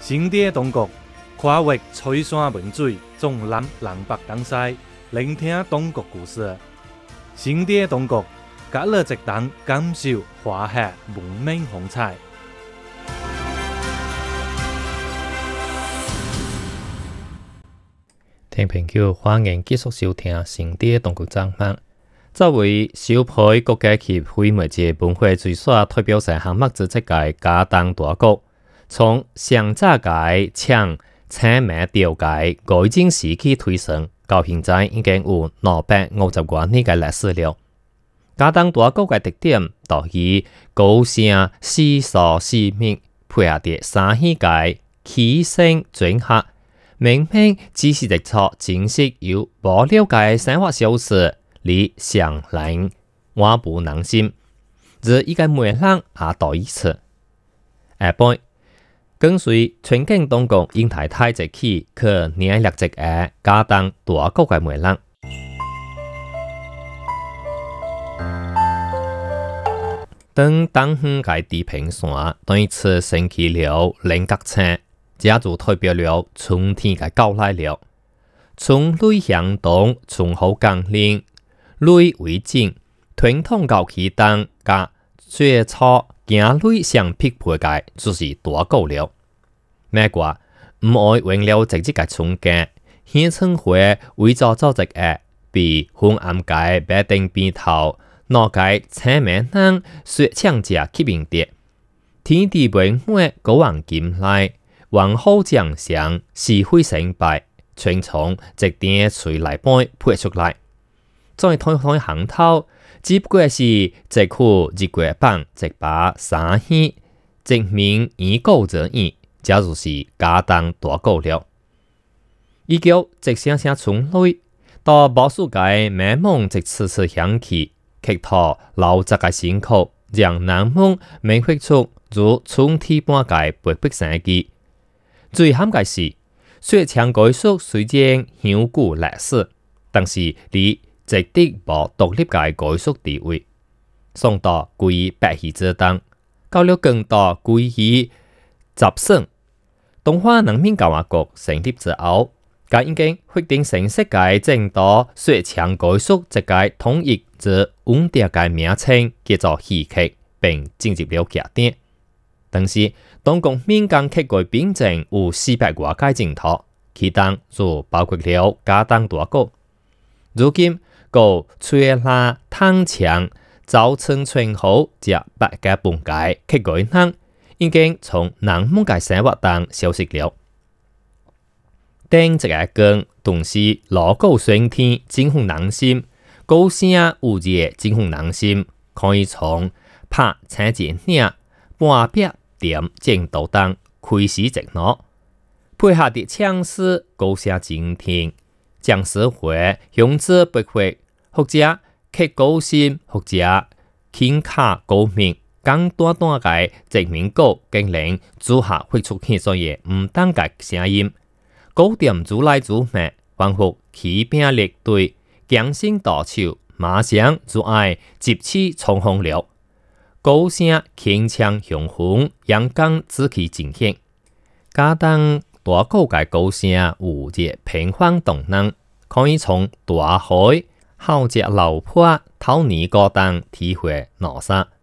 新店东国跨越吹山文水，纵览南北东西，聆听东国故事。新店东国，隔了一档感受华夏文明风采。 听朋友，欢迎继续收听新店东国节目。作为首批国家级非物质文化遗产代表性项目之一个嘉东大鼓，从上早界抢青苗调界改进时期推升，到现在已经有250多年的历史了。嘉东大鼓的特点在于高声细数细密，配合着三喜界起声转合，明明只是一撮真实又无了解的生活小事。你上人我不能心，而一个媒人也到一次。下半跟随全境当局英台太极起去年立即个嘉东大鼓的媒人。当东方嘅地平线对此升起了菱角青，这就代表了春天嘅到来了。春雷向东，春好降临。雷为景，传统到起东甲最初行雷相匹配嘅就是大鼓了。咩话唔爱为了自己嘅春假，县村会为咗做一个被昏暗嘅白顶边头，攞嘅青面人说抢者吸引的。天地圆满，国王进来，王后将相，是非成败，全从一点水来杯配出来。再推行头，只不过是一苦一月棒，一把三喜，一名一鼓则已，这就是嘉东大鼓了。依旧一声声春雷，到无数界美梦一次次响起，乞讨老杂嘅辛苦，让南梦描绘出如春天般嘅勃勃生机。最惨嘅是，雪墙改书虽然享古历史，但是你直直无独立嘅改书地位。宋代归于白戏之当，到了更代归于集省。东华人民共和国成立之后，该已经决定正式嘅正道雪墙改书一个统一之稳定嘅名称叫做戏曲，并进入了剧典。但是当局民间曲改编成有400多个镜头，其中就包括了嘉东大鼓。如今有吹拉、弹枪、早春春好这8个本界曲改人，已经从南门嘅生活中消失了。顶一个更同时锣鼓喧天，震撼人心；鼓声有热，震撼人心。可以从拍青剪领、半壁点正道当开始直攞，配合的枪声、鼓声震天，将社会向之不会。或者曲高声，或者轻卡高鸣，简单单嘅直鸣鼓竟然组合会出现所嘅唔同嘅声音，鼓点愈来愈密，仿佛骑兵列队，强声大手，马上就爱集气冲锋了。鼓声铿锵雄浑，阳光紫气尽显。嘉东大鼓嘅鼓声有热平缓动能，可以从大海。好只老坡偷泥高当体会哪啥？